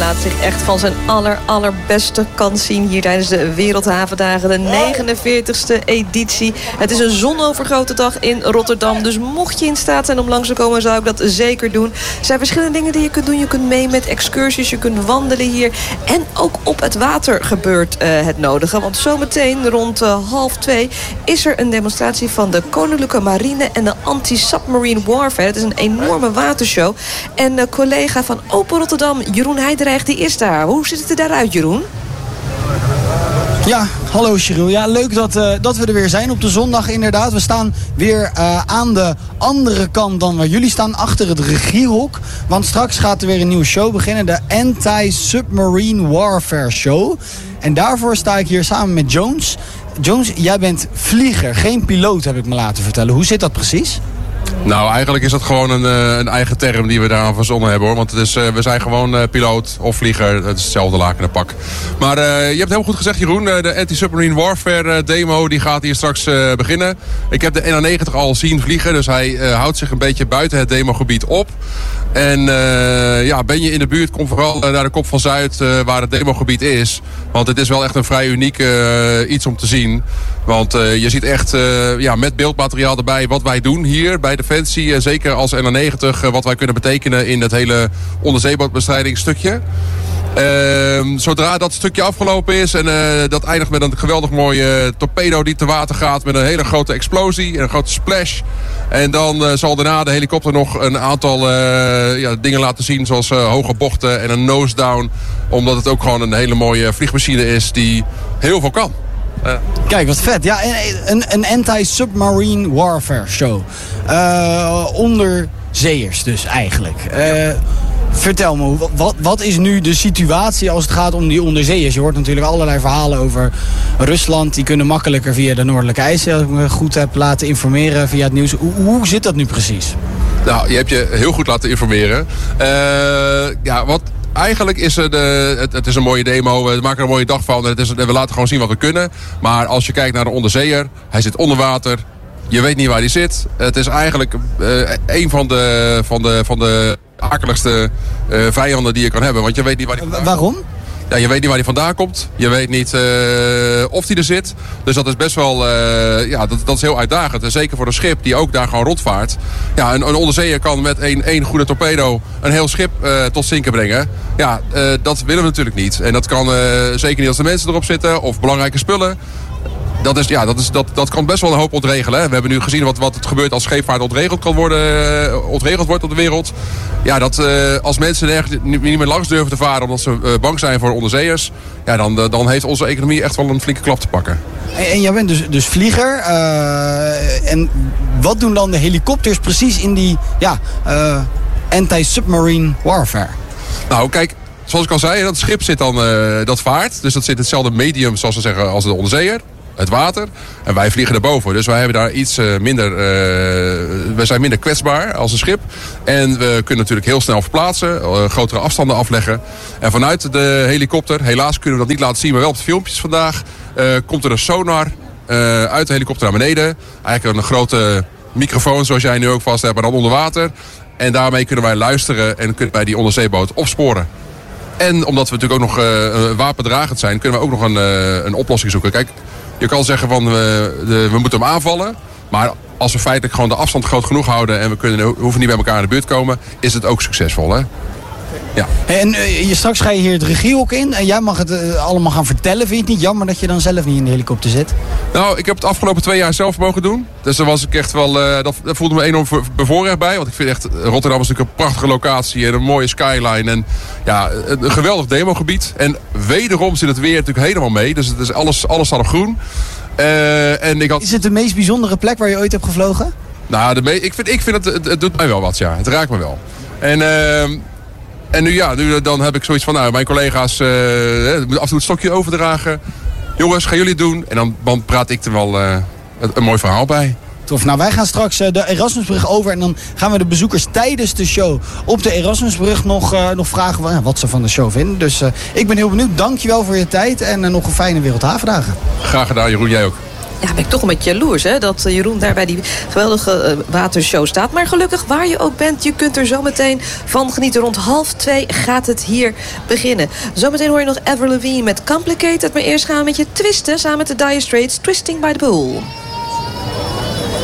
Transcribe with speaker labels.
Speaker 1: laat zich echt van zijn allerbeste kant zien hier tijdens de Wereldhavendagen. De 49ste editie. Het is een zonovergrote dag in Rotterdam. Dus mocht je in staat zijn om langs te komen, zou ik dat zeker doen. Er zijn verschillende dingen die je kunt doen. Je kunt mee met excursies, je kunt wandelen hier. En ook op het water gebeurt het nodige. Want zometeen rond 1:30 is er een demonstratie van de Koninklijke Marine en de Anti-Submarine Warfare. Het is een enorme watershow. En de collega van Open Rotterdam, Jeroen Heidreich, die is daar. Hoe ziet het er daaruit, Jeroen?
Speaker 2: Ja, hallo Cheryl. Ja, leuk dat we er weer zijn op de zondag inderdaad. We staan weer aan de andere kant dan waar jullie staan, achter het regiehok. Want straks gaat er weer een nieuwe show beginnen, de Anti-Submarine Warfare Show. En daarvoor sta ik hier samen met Jones. Jones, jij bent vlieger, geen piloot heb ik me laten vertellen. Hoe zit dat precies?
Speaker 3: Nou, eigenlijk is dat gewoon een eigen term die we daaraan verzonnen hebben, hoor. Want het is, we zijn gewoon piloot of vlieger. Het is hetzelfde lakende pak. Maar je hebt het heel goed gezegd, Jeroen. De Anti-Submarine Warfare demo die gaat hier straks beginnen. Ik heb de NH90 al zien vliegen. Dus hij houdt zich een beetje buiten het demogebied op. En ben je in de buurt, kom vooral naar de Kop van Zuid waar het demogebied is. Want het is wel echt een vrij uniek iets om te zien. Want je ziet echt met beeldmateriaal erbij wat wij doen hier bij Defensie. Zeker als NH90 wat wij kunnen betekenen in het hele onderzeebootsbestrijdingsstukje. Zodra dat stukje afgelopen is en dat eindigt met een geweldig mooie torpedo die te water gaat met een hele grote explosie en een grote splash. En dan zal daarna de helikopter nog een aantal dingen laten zien, zoals hoge bochten en een nose down. Omdat het ook gewoon een hele mooie vliegmachine is die heel veel kan.
Speaker 2: Kijk, wat vet. Ja, een anti-submarine warfare show. Onderzeeërs dus eigenlijk. Vertel me, wat is nu de situatie als het gaat om die onderzeeërs? Je hoort natuurlijk allerlei verhalen over Rusland. Die kunnen makkelijker via de Noordelijke IJszee, als ik me goed heb laten informeren via het nieuws. Hoe zit dat nu precies?
Speaker 3: Nou, je hebt je heel goed laten informeren. Eigenlijk is het is een mooie demo, we maken er een mooie dag van. We laten gewoon zien wat we kunnen. Maar als je kijkt naar de onderzeeër, hij zit onder water. Je weet niet waar hij zit. Het is eigenlijk een van de akeligste vijanden die je kan hebben. Want je weet niet waar hij vandaan komt.
Speaker 2: Waarom?
Speaker 3: Ja, je weet niet waar hij vandaan komt. Je weet niet of hij er zit. Dus dat is best wel dat is heel uitdagend. En zeker voor een schip die ook daar gewoon rondvaart. Ja, een onderzeeër kan met één goede torpedo een heel schip tot zinken brengen. Ja, dat willen we natuurlijk niet. En dat kan zeker niet als de mensen erop zitten of belangrijke spullen. Dat kan best wel een hoop ontregelen. Hè. We hebben nu gezien wat het gebeurt als scheepvaart ontregeld wordt op de wereld. Ja, dat als mensen nergens niet meer langs durven te varen omdat ze bang zijn voor onderzeeërs, ja, dan heeft onze economie echt wel een flinke klap te pakken.
Speaker 2: En jij bent dus vlieger. En wat doen dan de helikopters precies in die anti-submarine warfare?
Speaker 3: Nou, kijk, zoals ik al zei, dat schip zit dan, dat vaart. Dus dat zit hetzelfde medium, zoals we zeggen, als de onderzeeër. Het water. En wij vliegen erboven. Dus wij hebben daar iets minder. We zijn minder kwetsbaar als een schip. En we kunnen natuurlijk heel snel verplaatsen. Grotere afstanden afleggen. En vanuit de helikopter, helaas kunnen we dat niet laten zien, maar wel op de filmpjes vandaag, komt er een sonar uit de helikopter naar beneden. Eigenlijk een grote microfoon zoals jij nu ook vast hebt, maar dan onder water. En daarmee kunnen wij luisteren en kunnen wij die onderzeeboot opsporen. En omdat we natuurlijk ook nog wapendragend zijn, kunnen we ook nog een oplossing zoeken. Kijk, je kan zeggen van we moeten hem aanvallen. Maar als we feitelijk gewoon de afstand groot genoeg houden en we hoeven niet bij elkaar in de buurt komen, is het ook succesvol, hè? Ja.
Speaker 2: En straks ga je hier het regiehok in en jij mag het allemaal gaan vertellen. Vind je het niet jammer dat je dan zelf niet in de helikopter zit?
Speaker 3: Nou, ik heb het afgelopen 2 jaar zelf mogen doen. Dus daar was ik echt wel, dat voelde me enorm bevoorrecht bij. Want ik vind echt, Rotterdam is natuurlijk een prachtige locatie en een mooie skyline. En ja, een geweldig demogebied. En wederom zit het weer natuurlijk helemaal mee. Dus het is alles staat op groen.
Speaker 2: Is het de meest bijzondere plek waar je ooit hebt gevlogen?
Speaker 3: Nou, ik vind het doet mij wel wat, ja. Het raakt me wel. En nu dan heb ik zoiets van, nou, mijn collega's moeten af en toe het stokje overdragen. Jongens, gaan jullie het doen? En dan praat ik er wel een mooi verhaal bij.
Speaker 2: Tof. Nou, wij gaan straks de Erasmusbrug over en dan gaan we de bezoekers tijdens de show op de Erasmusbrug nog vragen wat ze van de show vinden. Dus ik ben heel benieuwd. Dankjewel voor je tijd en nog een fijne Wereldhavendagen.
Speaker 3: Graag gedaan, Jeroen. Jij ook.
Speaker 1: Ja, ben ik toch een beetje jaloers, hè? Dat Jeroen daar bij die geweldige watershow staat. Maar gelukkig, waar je ook bent, je kunt er zometeen van genieten. Rond 1:30 gaat het hier beginnen. Zometeen hoor je nog Avril Lavigne met Complicated. Maar eerst gaan we met je twisten samen met de Dire Straits, Twisting by the Pool.